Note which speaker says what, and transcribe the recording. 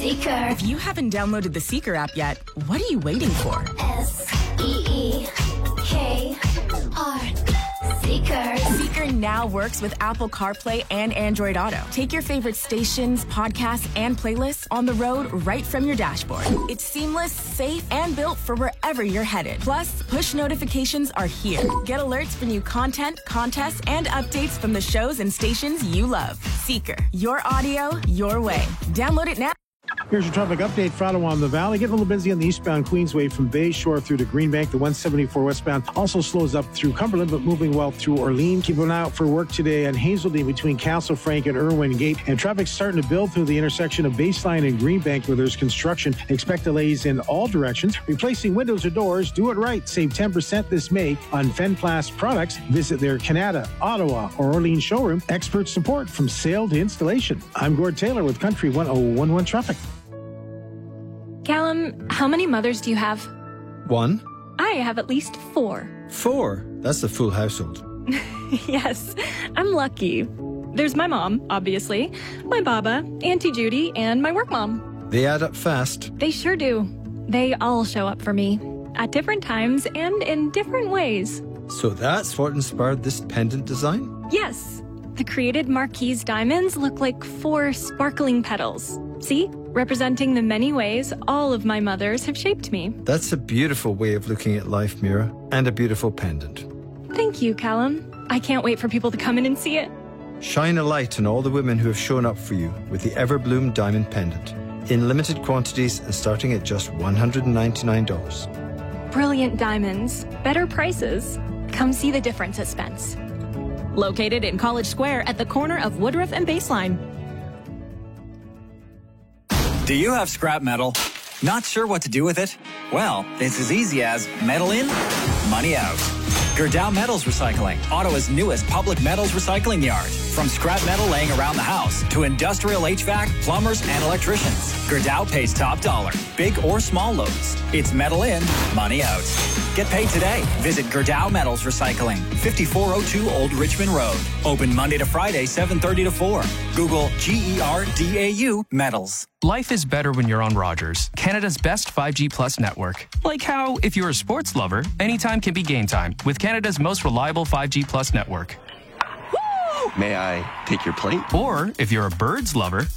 Speaker 1: Seeker.
Speaker 2: If you haven't downloaded the Seeker app yet, what are you waiting for?
Speaker 1: S-E-E-K-R. Seeker.
Speaker 2: Seeker now works with Apple CarPlay and Android Auto. Take your favorite stations, podcasts, and playlists on the road right from your dashboard. It's seamless, safe, and built for wherever you're headed. Plus, push notifications are here. Get alerts for new content, contests, and updates from the shows and stations you love. Seeker. Your audio, your way. Download it now.
Speaker 3: Here's your traffic update for Ottawa and the Valley. Getting a little busy on the eastbound Queensway from Bay Shore through to Greenbank. The 174 westbound also slows up through Cumberland, but moving well through Orleans. Keep an eye out for work today on Hazeldean between Castle Frank and Irwin Gate. And traffic's starting to build through the intersection of Baseline and Greenbank where there's construction. Expect delays in all directions. Replacing windows or doors, do it right. Save 10% this May on Fenplast products. Visit their Canada, Ottawa, or Orleans showroom. Expert support from sale to installation. I'm Gord Taylor with Country 1011 Traffic.
Speaker 4: Callum, how many mothers do you have?
Speaker 5: 1.
Speaker 4: I have at least 4.
Speaker 5: 4? That's a full household.
Speaker 4: Yes, I'm lucky. There's my mom, obviously, my baba, Auntie Judy, and my work mom.
Speaker 5: They add up fast.
Speaker 4: They sure do. They all show up for me, at different times and in different ways.
Speaker 5: So that's what inspired this pendant design?
Speaker 4: Yes. The created Marquise diamonds look like 4 sparkling petals. See? Representing the many ways all of my mothers have shaped me.
Speaker 5: That's a beautiful way of looking at life, Mira, and a beautiful pendant.
Speaker 4: Thank you, Callum. I can't wait for people to come in and see it.
Speaker 5: Shine a light on all the women who have shown up for you with the Everbloom Diamond Pendant. In limited quantities and starting at just $199.
Speaker 4: Brilliant diamonds. Better prices. Come see the difference at Spence.
Speaker 2: Located in College Square at the corner of Woodruff and Baseline.
Speaker 6: Do you have scrap metal? Not sure what to do with it? Well, it's as easy as metal in, money out. Gerdau Metals Recycling, Ottawa's newest public metals recycling yard. From scrap metal laying around the house to industrial HVAC, plumbers, and electricians, Gerdau pays top dollar, big or small loads. It's metal in, money out. Get paid today. Visit Gerdau Metals Recycling, 5402 Old Richmond Road. Open Monday to Friday, 7:30 to 4. Google GERDAU Metals.
Speaker 7: Life is better when you're on Rogers, Canada's best 5G Plus network. Like how, if you're a sports lover, anytime can be game time with Canada's most reliable 5G Plus network.
Speaker 8: May I take your plate?
Speaker 7: Or if you're a birds lover,